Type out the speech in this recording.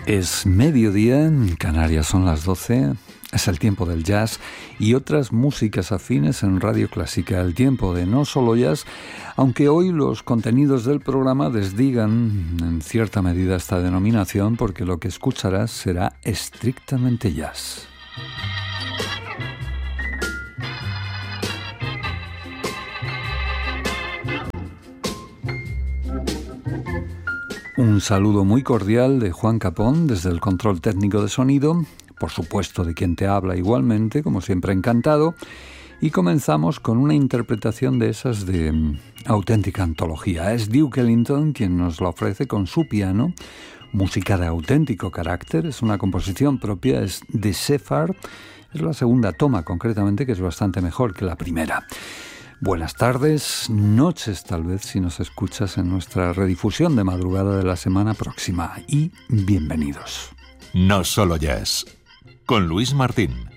Es mediodía, en Canarias son las 12, es el tiempo del jazz y otras músicas afines en Radio Clásica, el tiempo de no solo jazz, aunque hoy los contenidos del programa desdigan en cierta medida esta denominación porque lo que escucharás será estrictamente jazz. Un saludo muy cordial de Juan Capón desde el control técnico de sonido, por supuesto de quien te habla igualmente, como siempre encantado, y comenzamos con una interpretación de esas de auténtica antología. Es Duke Ellington quien nos la ofrece con su piano, música de auténtico carácter, es una composición propia, es de Sephard, es la segunda toma concretamente, que es bastante mejor que la primera. Buenas tardes, noches tal vez si nos escuchas en nuestra redifusión de madrugada de la semana próxima y bienvenidos. No solo jazz, con Luis Martín.